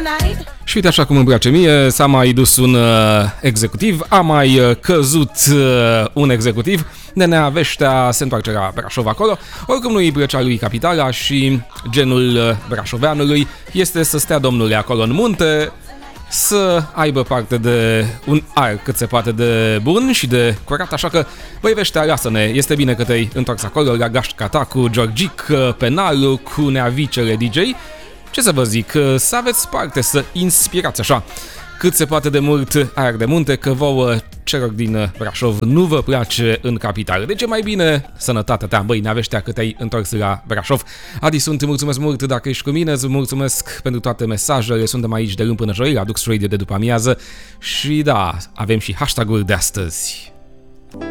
Și uite, așa cum îmi place mie, s-a mai dus un executiv, a mai căzut un executiv, Nenea Veștea se întoarce la Brașov acolo, oricum nu îi plăcea lui capitala și genul brașoveanului este să stea domnule acolo în munte, să aibă parte de un aer cât se poate de bun și de curat, așa că, băi Veștea, lasă-ne, este bine că te-ai întors acolo la gașca ta cu Georgic, Penalu, cu Neavicele DJ. Ce să vă zic, să aveți parte, să inspirați așa cât se poate de mult aer de munte, că vouă celor din Brașov nu vă place în capitală. Deci e mai bine sănătatea ta, băi, Neaveștea, că te-ai întors la Brașov. Adi, sunt, mulțumesc mult dacă ești cu mine, îți mulțumesc pentru toate mesajele, suntem aici de luni până joi la Dux Radio de după amiază și da, avem și hashtag-ul de astăzi.